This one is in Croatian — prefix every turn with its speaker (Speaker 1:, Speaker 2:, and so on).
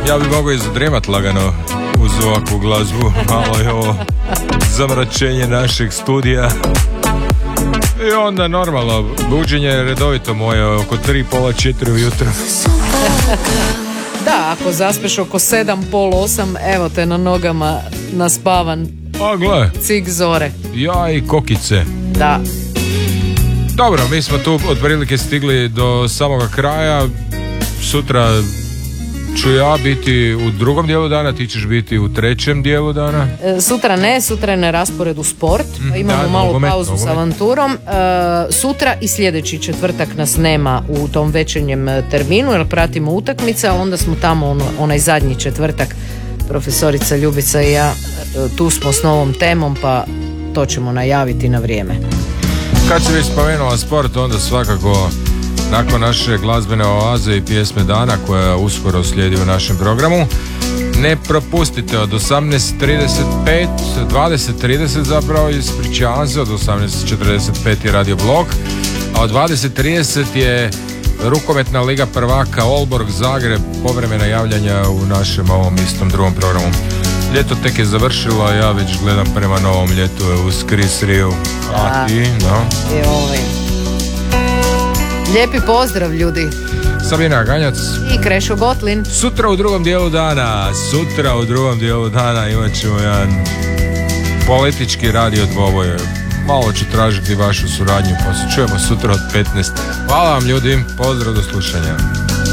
Speaker 1: Ja bi mogao i zadremat lagano uz ovakvu glazbu. Malo je ovo zamračenje našeg studija. I onda normalno, buđenje je redovito moje oko 3, pola 4 ujutro.
Speaker 2: Da, ako zaspeš oko 7, pol 8, evo te na nogama naspavan.
Speaker 1: A gle,
Speaker 2: Cik zore.
Speaker 1: ja i kokice.
Speaker 2: Da.
Speaker 1: Dobro, mi smo tu otprilike stigli do samoga kraja. Sutra ću ja biti u drugom dijelu dana, ti ćeš biti u trećem dijelu dana.
Speaker 2: Sutra je na rasporedu sport, imamo
Speaker 1: da,
Speaker 2: malu
Speaker 1: nogomet.
Speaker 2: pauzu s avanturom. Sutra i sljedeći četvrtak nas nema u tom večernjem terminu jer pratimo utakmice, a onda smo tamo onaj zadnji četvrtak, profesorica Ljubica i ja, tu smo s novom temom, pa to ćemo najaviti na vrijeme.
Speaker 1: Kad si već spomenula sport, onda svakako nakon naše glazbene oaze i pjesme dana koja uskoro slijedi u našem programu, ne propustite od 18.35, 20.30 zapravo, ispričavam se, od 18.45 je Radio Blok, a od 20.30 je Rukometna liga prvaka Olborg Zagreb, povremena javljanja u našem ovom istom drugom programu. Ljeto tek je završilo, ja već gledam prema novom ljetu uz Chris Riu. A ti, no?
Speaker 2: Lijepi pozdrav ljudi.
Speaker 1: Sabina Ganjac
Speaker 2: I Krešo Gotlin.
Speaker 1: Sutra u drugom dijelu dana imat ćemo jedan politički radio dvoboj. Malo ću tražiti vašu suradnju, pa se čujemo sutra od 15. Hvala vam ljudi, pozdrav, do slušanja.